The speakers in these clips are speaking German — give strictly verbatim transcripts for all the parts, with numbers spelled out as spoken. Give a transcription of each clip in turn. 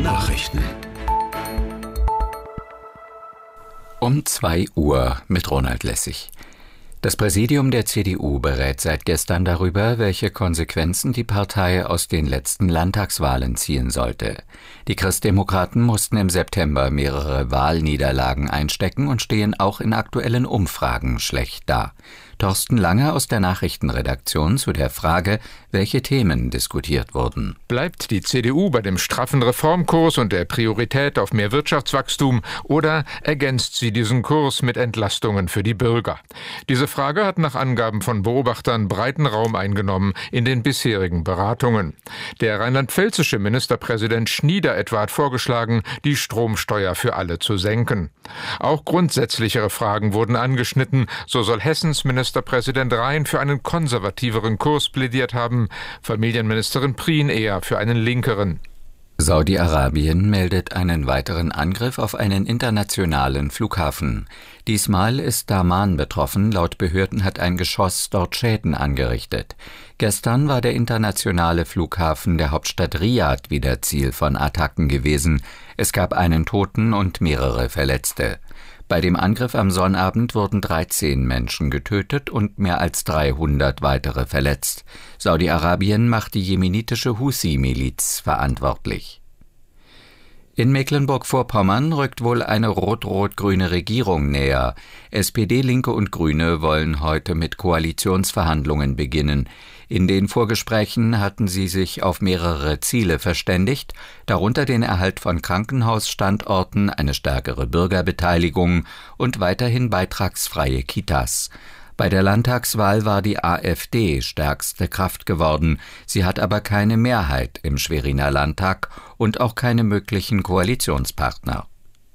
Nachrichten. Um zwei Uhr mit Ronald Lessig. Das Präsidium der C D U berät seit gestern darüber, welche Konsequenzen die Partei aus den letzten Landtagswahlen ziehen sollte. Die Christdemokraten mussten im September mehrere Wahlniederlagen einstecken und stehen auch in aktuellen Umfragen schlecht da. Thorsten Lange aus der Nachrichtenredaktion zu der Frage, welche Themen diskutiert wurden. Bleibt die C D U bei dem straffen Reformkurs und der Priorität auf mehr Wirtschaftswachstum oder ergänzt sie diesen Kurs mit Entlastungen für die Bürger? Diese Frage hat nach Angaben von Beobachtern breiten Raum eingenommen in den bisherigen Beratungen. Der rheinland-pfälzische Ministerpräsident Schnieder etwa hat vorgeschlagen, die Stromsteuer für alle zu senken. Auch grundsätzlichere Fragen wurden angeschnitten. So soll Hessens Ministerpräsident Rhein für einen konservativeren Kurs plädiert haben, Familienministerin Prien eher für einen linkeren. Saudi-Arabien meldet einen weiteren Angriff auf einen internationalen Flughafen. Diesmal ist Daman betroffen. Laut Behörden hat ein Geschoss dort Schäden angerichtet. Gestern war der internationale Flughafen der Hauptstadt Riad wieder Ziel von Attacken gewesen. Es gab einen Toten und mehrere Verletzte. Bei dem Angriff am Sonnabend wurden dreizehn Menschen getötet und mehr als dreihundert weitere verletzt. Saudi-Arabien macht die jemenitische Husi-Miliz verantwortlich. In Mecklenburg-Vorpommern rückt wohl eine rot-rot-grüne Regierung näher. S P D, Linke und Grüne wollen heute mit Koalitionsverhandlungen beginnen. In den Vorgesprächen hatten sie sich auf mehrere Ziele verständigt, darunter den Erhalt von Krankenhausstandorten, eine stärkere Bürgerbeteiligung und weiterhin beitragsfreie Kitas. Bei der Landtagswahl war die AfD stärkste Kraft geworden. Sie hat aber keine Mehrheit im Schweriner Landtag und auch keine möglichen Koalitionspartner.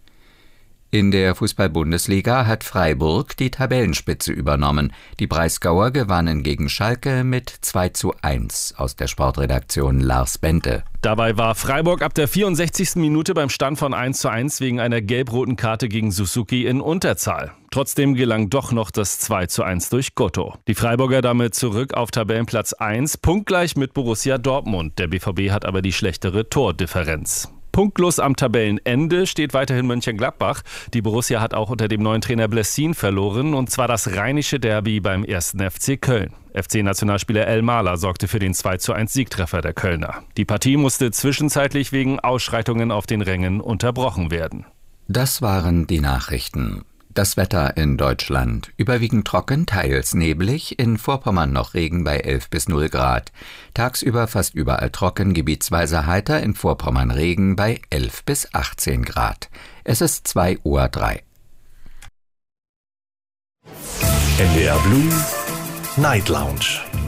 In der Fußball-Bundesliga hat Freiburg die Tabellenspitze übernommen. Die Breisgauer gewannen gegen Schalke mit zwei zu eins. Aus der Sportredaktion Lars Bente. Dabei war Freiburg ab der vierundsechzigsten Minute beim Stand von eins zu eins wegen einer gelb-roten Karte gegen Suzuki in Unterzahl. Trotzdem gelang doch noch das zwei zu eins durch Gotto. Die Freiburger damit zurück auf Tabellenplatz eins, punktgleich mit Borussia Dortmund. Der B V B hat aber die schlechtere Tordifferenz. Punktlos am Tabellenende steht weiterhin Mönchengladbach. Die Borussia hat auch unter dem neuen Trainer Blessin verloren, und zwar das rheinische Derby beim ersten F C Köln. F C-Nationalspieler El Mahler sorgte für den zwei zu eins Siegtreffer der Kölner. Die Partie musste zwischenzeitlich wegen Ausschreitungen auf den Rängen unterbrochen werden. Das waren die Nachrichten. Das Wetter in Deutschland. Überwiegend trocken, teils neblig, in Vorpommern noch Regen bei elf bis null Grad. Tagsüber fast überall trocken, gebietsweise heiter, in Vorpommern Regen bei elf bis achtzehn Grad. Es ist zwei Uhr drei. N D R Blue Night Lounge.